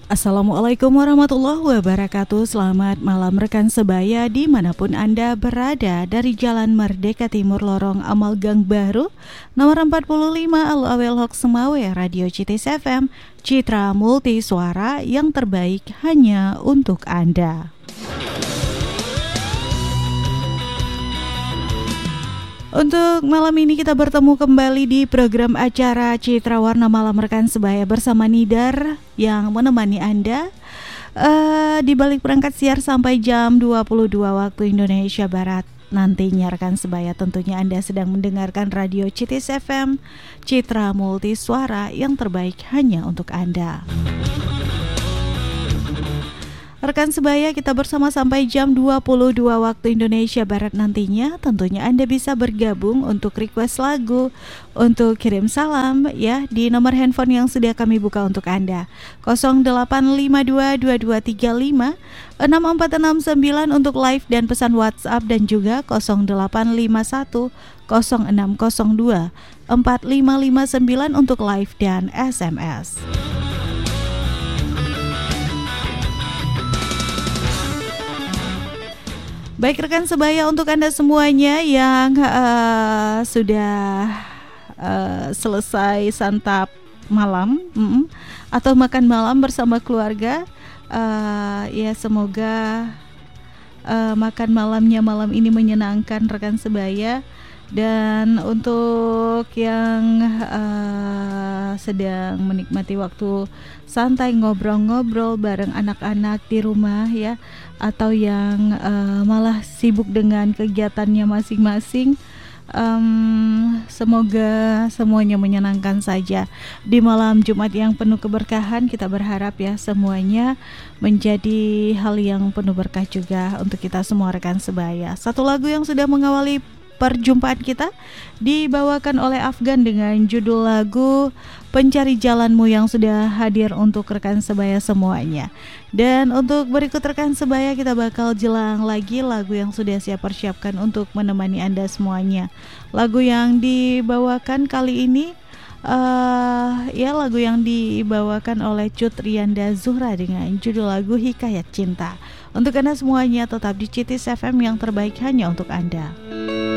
Assalamualaikum warahmatullahi wabarakatuh. Selamat malam rekan sebaya dimanapun Anda berada. Dari Jalan Merdeka Timur Lorong Amal Gang Baru nomor 45 Al-Awel Hok Semawe, Radio Citis FM, Citra Multi Suara yang terbaik hanya untuk Anda. Untuk malam ini kita bertemu kembali di program acara Citra Warna Malam Rekan Sebaya bersama Nidar yang menemani Anda di balik perangkat siar sampai jam 22 waktu Indonesia Barat. Nantinya rekan sebaya tentunya Anda sedang mendengarkan Radio Citis FM, Citra Multi Suara yang terbaik hanya untuk Anda. Rekan sebaya, kita bersama sampai jam 22 waktu Indonesia Barat nantinya. Tentunya Anda bisa bergabung untuk request lagu, untuk kirim salam ya di nomor handphone yang sudah kami buka untuk Anda. 08522235 6469 untuk live dan pesan WhatsApp, dan juga 0851 0602 4559 untuk live dan SMS. Baik rekan sebaya, untuk Anda semuanya yang sudah selesai santap malam atau makan malam bersama keluarga, ya semoga makan malamnya malam ini menyenangkan rekan sebaya. Dan untuk yang sedang menikmati waktu santai ngobrol-ngobrol bareng anak-anak di rumah ya, atau yang malah sibuk dengan kegiatannya masing-masing, semoga semuanya menyenangkan saja di malam Jumat yang penuh keberkahan. Kita berharap ya semuanya menjadi hal yang penuh berkah juga untuk kita semua rekan sebaya. Satu lagu yang sudah mengawali perjumpaan kita dibawakan oleh Afgan dengan judul lagu Pencari Jalanmu yang sudah hadir untuk rekan sebaya semuanya. Dan untuk berikut rekan sebaya, kita bakal jelang lagi lagu yang sudah saya persiapkan untuk menemani Anda semuanya. Lagu yang dibawakan kali ini ya lagu yang dibawakan oleh Cut Rianda Zuhra dengan judul lagu Hikayat Cinta. Untuk Anda semuanya tetap di Citis FM yang terbaik hanya untuk Anda.